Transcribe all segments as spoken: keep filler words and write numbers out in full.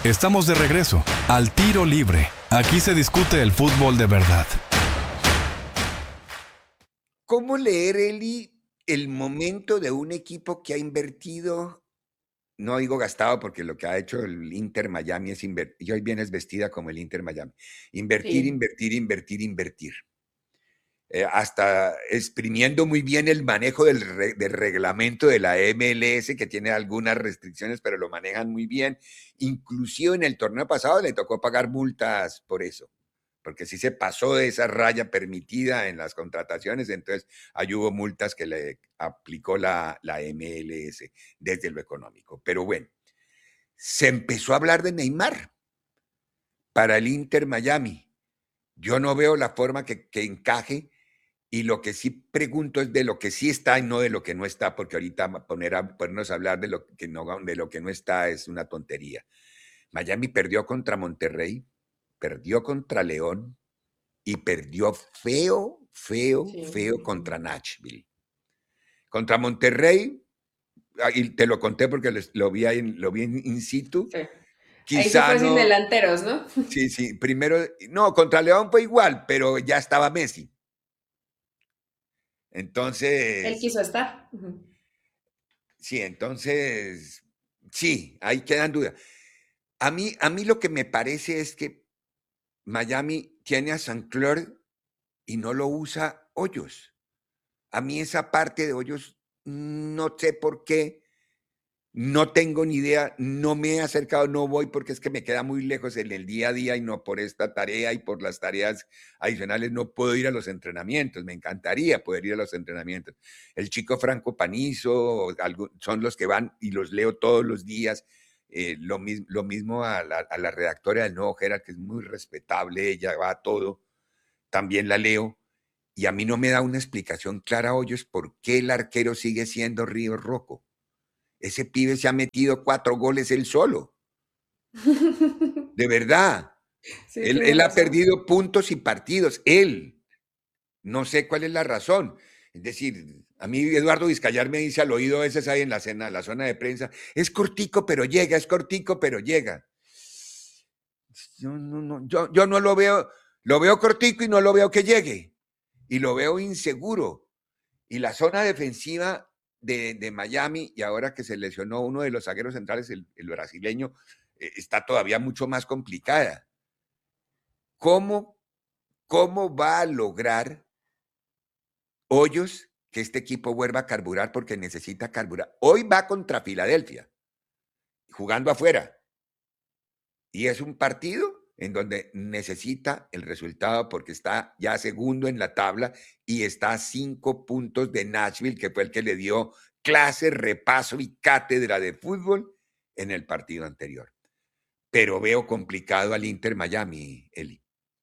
Estamos de regreso al Tiro Libre. Aquí se discute el fútbol de verdad. ¿Cómo leer, Eli, el momento de un equipo que ha invertido? No digo gastado porque lo que ha hecho el Inter Miami es invertir. Y hoy vienes vestida como el Inter Miami. Invertir, Sí. invertir, invertir, invertir. Eh, hasta exprimiendo muy bien el manejo del, re, del reglamento de la M L S, que tiene algunas restricciones, pero lo manejan muy bien. Inclusive en el torneo pasado le tocó pagar multas por eso, porque sí se pasó de esa raya permitida en las contrataciones, entonces ahí hubo multas que le aplicó la, la M L S desde lo económico. Pero bueno, se empezó a hablar de Neymar para el Inter Miami. Yo no veo la forma que, que encaje. Y lo que sí pregunto es de lo que sí está y no de lo que no está, porque ahorita poner a, ponernos a hablar de lo que no, de lo que no está es una tontería. Miami perdió contra Monterrey, perdió contra León y perdió feo, feo, Sí. feo contra Nashville. Contra Monterrey, y te lo conté porque lo vi, ahí, lo vi in situ. Sí. Ahí se Quizá fue sin no. delanteros, ¿no? Sí, sí. Primero, no, contra León fue igual, pero ya estaba Messi. Entonces. Él quiso estar. Uh-huh. Sí, entonces, sí, ahí quedan dudas. A mí, a mí lo que me parece es que Miami tiene a San Clor y no lo usa Hoyos. A mí esa parte de Hoyos, no sé por qué, no tengo ni idea, no me he acercado, no voy porque es que me queda muy lejos en el día a día y no por esta tarea y por las tareas adicionales no puedo ir a los entrenamientos. Me encantaría poder ir a los entrenamientos. El chico Franco Panizo son los que van y los leo todos los días. Eh, lo, mis, lo mismo a la, a la redactora del Nuevo Herald, que es muy respetable, ella va a todo, también la leo. Y a mí no me da una explicación clara, Hoyos, por qué el arquero sigue siendo Río Rocco. Ese pibe se ha metido cuatro goles él solo. De verdad. Sí, él, tienes él ha razón. perdido puntos y partidos. Él. No sé cuál es la razón. Es decir, a mí Eduardo Vizcayar me dice al oído a veces ahí en la, cena, la zona de prensa, es cortico pero llega, es cortico pero llega. Yo no, no, yo, yo no lo veo, lo veo cortico y no lo veo que llegue. Y lo veo inseguro. Y la zona defensiva de, de Miami, y ahora que se lesionó uno de los zagueros centrales, el, el brasileño, eh, está todavía mucho más complicada. ¿Cómo, ¿Cómo va a lograr Hoyos que este equipo vuelva a carburar? Porque necesita carburar. Hoy va contra Filadelfia, jugando afuera. Y es un partido en donde necesita el resultado porque está ya segundo en la tabla y está a cinco puntos de Nashville, que fue el que le dio clase, repaso y cátedra de fútbol en el partido anterior. Pero veo complicado al Inter Miami, Eli.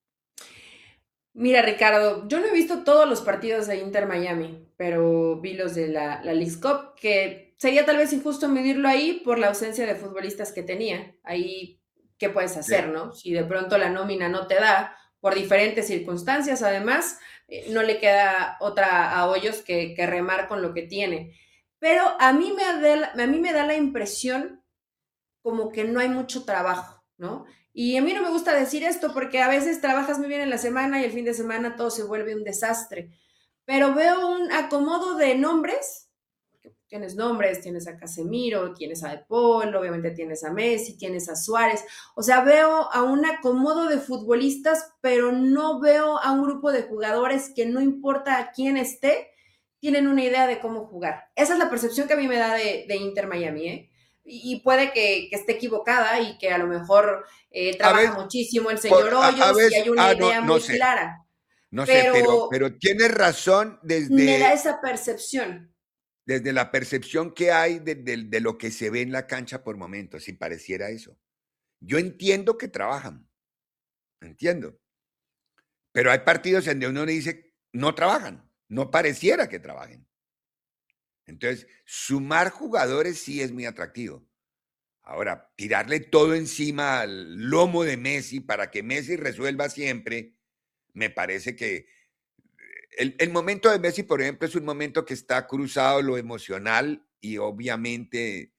Mira, Ricardo, yo no he visto todos los partidos de Inter Miami, pero vi los de la, la Leagues Cup, que sería tal vez injusto medirlo ahí por la ausencia de futbolistas que tenía. Ahí, ¿qué puedes hacer, Sí. no? Si de pronto la nómina no te da, por diferentes circunstancias, además, eh, no le queda otra a Hoyos que, que remar con lo que tiene. Pero a mí, me da, a mí me da la impresión como que no hay mucho trabajo, ¿no? Y a mí no me gusta decir esto porque a veces trabajas muy bien en la semana y el fin de semana todo se vuelve un desastre. Pero veo un acomodo de nombres. Tienes nombres, tienes a Casemiro, tienes a De Paul, obviamente tienes a Messi, tienes a Suárez. O sea, veo a un acomodo de futbolistas, pero no veo a un grupo de jugadores que no importa a quién esté, tienen una idea de cómo jugar. Esa es la percepción que a mí me da de, de Inter Miami, ¿eh? Y puede que, que, esté equivocada y que a lo mejor eh, A trabaja ver, muchísimo el por, señor a, a Hoyos y veces, hay una ah, no, idea no muy sé, clara, no sé, pero, pero pero tienes razón me da desde, esa percepción. desde la percepción que hay de, de, de lo que se ve en la cancha por momentos, si pareciera eso. Yo entiendo que trabajan, entiendo, pero hay partidos en donde uno dice, no trabajan, no pareciera que trabajen. Entonces, sumar jugadores sí es muy atractivo. Ahora, tirarle todo encima al lomo de Messi para que Messi resuelva siempre, me parece que el, el momento de Messi, por ejemplo, es un momento que está cruzado lo emocional y obviamente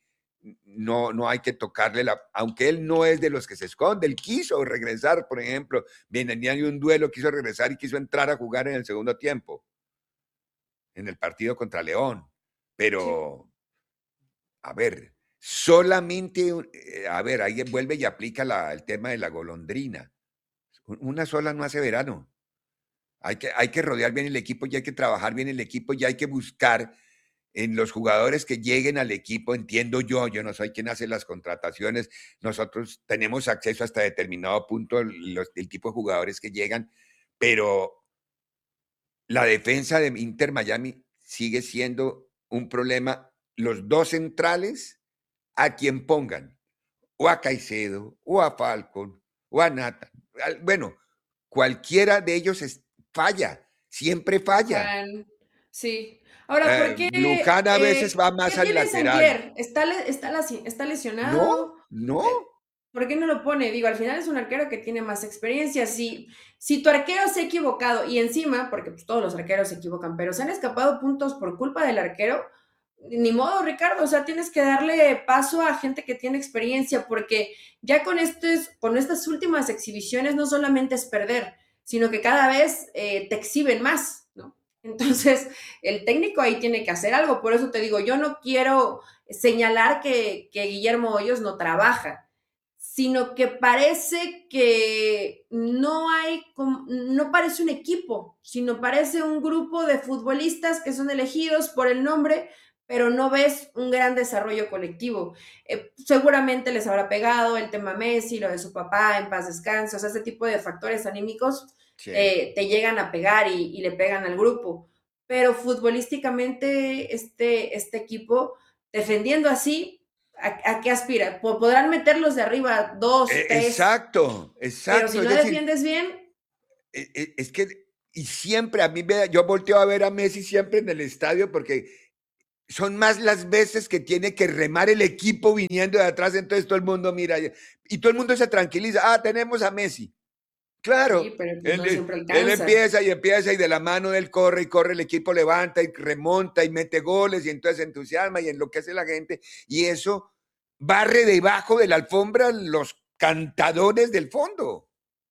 no, no hay que tocarle la, aunque él no es de los que se esconde, él quiso regresar, por ejemplo, venía de un duelo, quiso regresar y quiso entrar a jugar en el segundo tiempo, en el partido contra León, Sí. pero, a ver, solamente, eh, a ver, ahí vuelve y aplica la, el tema de la golondrina, una sola no hace verano, hay que, hay que rodear bien el equipo y hay que trabajar bien el equipo y hay que buscar en los jugadores que lleguen al equipo, entiendo yo, yo no soy quien hace las contrataciones, nosotros tenemos acceso hasta determinado punto los, el tipo de jugadores que llegan, pero la defensa de Inter Miami sigue siendo un problema. Los dos centrales, a quien pongan, o a Caicedo, o a Falcon, o a Nathan, bueno, cualquiera de ellos es, falla, siempre falla. Luján, sí. Ahora, ¿por Eh, qué, Luján a veces eh, va qué más al tiene lateral. Santier? ¿Está, le- está, lasi- está No, lesionado? no. Eh, ¿Por qué no lo pone? Digo, al final es un arquero que tiene más experiencia. Si, si tu arquero se ha equivocado y encima, porque pues, todos los arqueros se equivocan, pero se han escapado puntos por culpa del arquero, ni modo, Ricardo, o sea, tienes que darle paso a gente que tiene experiencia, porque ya con, estos, con estas últimas exhibiciones no solamente es perder, sino que cada vez eh, te exhiben más, ¿no? Entonces, el técnico ahí tiene que hacer algo. Por eso te digo, yo no quiero señalar que, que Guillermo Hoyos no trabaja, sino que parece que no hay, no parece un equipo, sino parece un grupo de futbolistas que son elegidos por el nombre, pero no ves un gran desarrollo colectivo. Eh, seguramente les habrá pegado el tema Messi, lo de su papá, en paz descanse, o sea, ese tipo de factores anímicos Sí. te, te llegan a pegar y, y, le pegan al grupo. Pero futbolísticamente este, este equipo, defendiendo así, ¿a, a qué aspira? Podrán meterlos de arriba dos, tres, Exacto, pero si exacto. Es no decir, defiendes bien. es que, y siempre a mí, me, yo volteo a ver a Messi siempre en el estadio porque son más las veces que tiene que remar el equipo viniendo de atrás, entonces todo el mundo mira y todo el mundo se tranquiliza. Ah, tenemos a Messi. Sí, Claro, pero pues no él, siempre él alcanza. empieza y empieza y de la mano de él corre y corre, el equipo levanta y remonta y mete goles y entonces entusiasma y enloquece la gente y eso barre debajo de la alfombra los cantadores del fondo.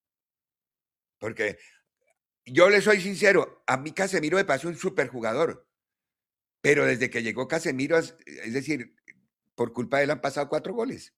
Porque yo le soy sincero, a mí Casemiro me pasó un súper jugador, pero desde que llegó Casemiro, es, es decir, por culpa de él han pasado cuatro goles.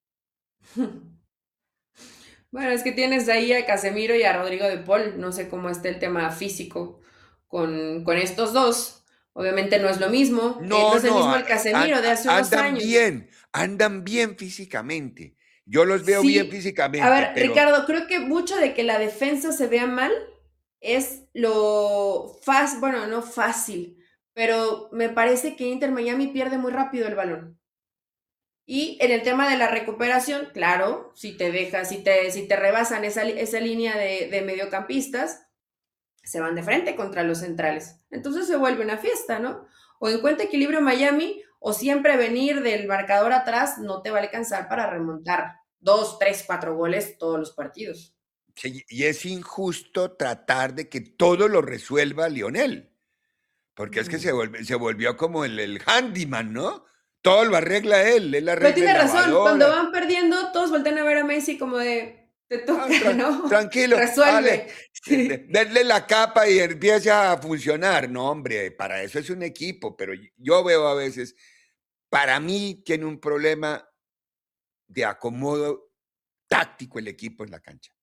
Bueno, es que tienes ahí a Casemiro y a Rodrigo de Paul. No sé cómo está el tema físico con, con estos dos. Obviamente no es lo mismo. Eh, no No, es el no, mismo a- el a- Casemiro de hace unos andan años. bien, andan bien físicamente. Yo los veo bien Sí, a físicamente, ver, pero Ricardo, creo que mucho de que la defensa se vea mal es lo fácil, bueno, no fácil, pero me parece que Inter Miami pierde muy rápido el balón. Y en el tema de la recuperación, claro, si te dejas, si te, si te rebasan esa, esa línea de, de mediocampistas, se van de frente contra los centrales. Entonces se vuelve una fiesta, ¿no? O encuentra equilibrio Miami, o siempre venir del marcador atrás no te va a alcanzar para remontar dos, tres, cuatro goles todos los partidos. sí, y es injusto tratar de que todo lo resuelva Lionel, porque es que se, Mm. volve- se volvió como el, el handyman, ¿no? Todo lo arregla él, él Pero arregla el tiene razón, cuando lavadora. van perdiendo, todos voltean a ver a Messi como de, te Ah, toca, tra- ¿no? tranquilo, Resuelve. dale, de- de- Sí. denle la capa y empieza a funcionar. No, hombre, para eso es un equipo, pero yo veo a veces, para mí tiene un problema de acomodo táctico el equipo en la cancha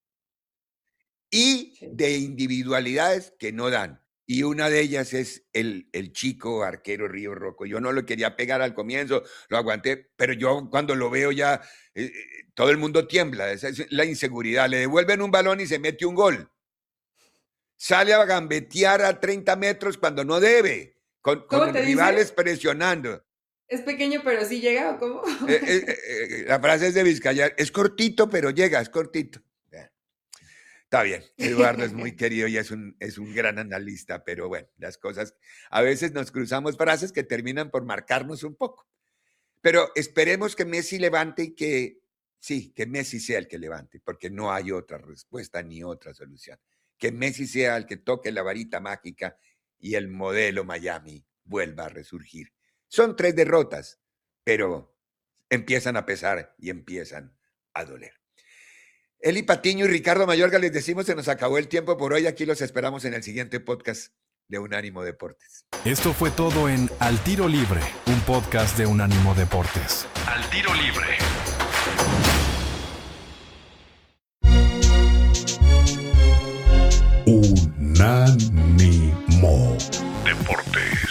y Sí. de individualidades que no dan. Y una de ellas es el, el chico arquero Río Rocco. Yo no lo quería pegar al comienzo, lo aguanté, pero yo cuando lo veo ya, eh, eh, todo el mundo tiembla, esa es la inseguridad. Le devuelven un balón y se mete un gol. Sale a gambetear a treinta metros cuando no debe, con, con ¿Cómo te rivales dice? presionando. ¿Es pequeño pero sí llega o cómo? Eh, eh, eh, la frase es de Vizcaya, es cortito, pero llega, es cortito. Está bien, Eduardo es muy querido y es un, es un gran analista, pero bueno, las cosas, a veces nos cruzamos frases que terminan por marcarnos un poco. Pero esperemos que Messi levante y que, sí, que Messi sea el que levante, porque no hay otra respuesta ni otra solución. Que Messi sea el que toque la varita mágica y el modelo Miami vuelva a resurgir. Son tres derrotas, pero empiezan a pesar y empiezan a doler. Eli Patiño y Ricardo Mayorga les decimos que se nos acabó el tiempo por hoy. Aquí los esperamos en el siguiente podcast de Unánimo Deportes. Esto fue todo en Al Tiro Libre, un podcast de Unánimo Deportes. Al Tiro Libre. Unánimo Deportes.